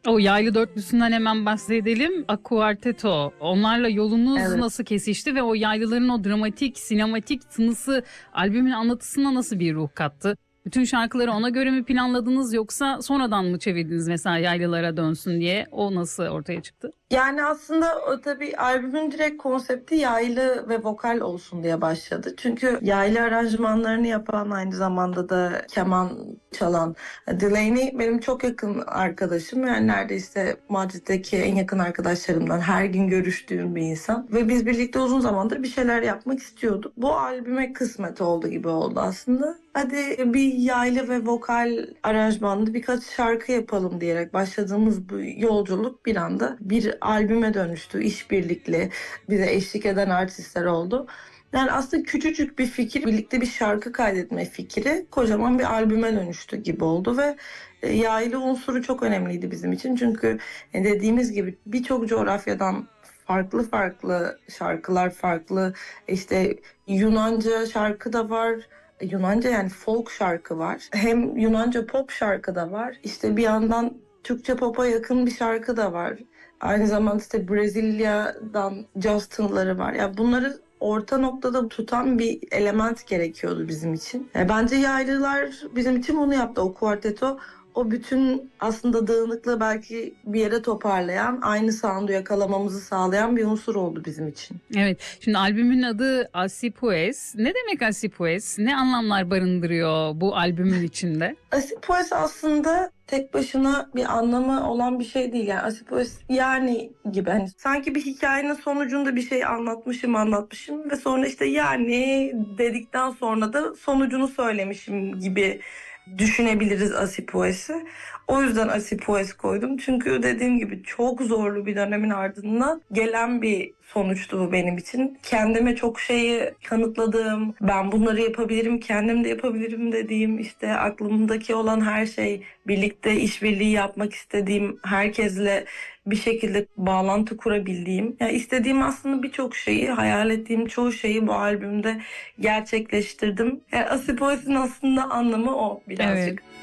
O yaylı dörtlüsünden hemen bahsedelim. Aquarteto. Onlarla yolunuz Evet. nasıl kesişti ve o yaylıların o dramatik, sinematik tınısı albümün anlatısına nasıl bir ruh kattı? Bütün şarkıları ona göre mi planladınız yoksa sonradan mı çevirdiniz mesela yaylılara dönsün diye? O nasıl ortaya çıktı? Yani aslında o tabii albümün direkt konsepti yaylı ve vokal olsun diye başladı. Çünkü yaylı aranjmanlarını yapan, aynı zamanda da keman çalan Delaney benim çok yakın arkadaşım. Yani neredeyse Madrid'deki en yakın arkadaşlarımdan, her gün görüştüğüm bir insan. Ve biz birlikte uzun zamandır bir şeyler yapmak istiyorduk. Bu albüme kısmet oldu gibi oldu aslında. Hadi bir yaylı ve vokal aranjmanlı birkaç şarkı yapalım diyerek başladığımız bu yolculuk bir anda bir albüme dönüştü. İşbirlikli bize eşlik eden artistler oldu. Yani aslında küçücük bir fikir, birlikte bir şarkı kaydetme fikri kocaman bir albüme dönüştü gibi oldu ve yaylı unsuru çok önemliydi bizim için. Çünkü dediğimiz gibi birçok coğrafyadan farklı farklı şarkılar, farklı işte Yunanca şarkı da var. Yunanca yani folk şarkı var. Hem Yunanca pop şarkı da var. İşte bir yandan Türkçe pop'a yakın bir şarkı da var. Aynı zamanda işte Brezilya'dan caz tınıları var. Ya bunları orta noktada tutan bir element gerekiyordu bizim için. Bence yaylılar bizim için bunu yaptı. O kuarteto o bütün aslında dağınıklığı belki bir yere toparlayan, aynı sound'u yakalamamızı sağlayan bir unsur oldu bizim için. Evet. Şimdi albümün adı Así Pues. Ne demek Así Pues? Ne anlamlar barındırıyor bu albümün içinde? Asipoes aslında tek başına bir anlamı olan bir şey değil. Yani Asipoes yani gibi. Hani sanki bir hikayenin sonucunda bir şey anlatmışım ve sonra işte yani dedikten sonra da sonucunu söylemişim gibi düşünebiliriz Asipoes'i. O yüzden Asipoes koydum. Çünkü dediğim gibi çok zorlu bir dönemin ardından gelen bir sonuçtu bu benim için. Kendime çok şeyi kanıtladığım, ben bunları yapabilirim, kendim de yapabilirim dediğim, işte aklımdaki olan her şey, birlikte işbirliği yapmak istediğim, herkesle bir şekilde bağlantı kurabildiğim, yani istediğim aslında birçok şeyi, hayal ettiğim çoğu şeyi bu albümde gerçekleştirdim. Yani Asipoes'in aslında anlamı o Evet. birazcık.